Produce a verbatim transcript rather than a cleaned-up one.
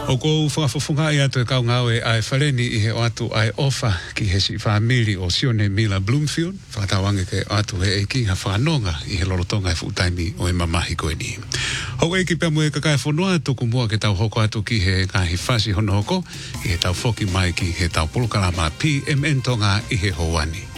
O kou whakafunga ia te kau ngau e ai whaleni i he o atu ai ofa ki he si whamiri o Sione Mila Bloomfield. Whakatawange ke o atu he eiki ha whanonga i he lorotonga e fuutaimi o e mamahi koe ni. Hau eiki pia mue kakai whanua tuku mua ke tau hoko atu ki he ngahi whasi hono hoko i he tau whoki mai ki he tau pulukalama P M N tonga i he hoani.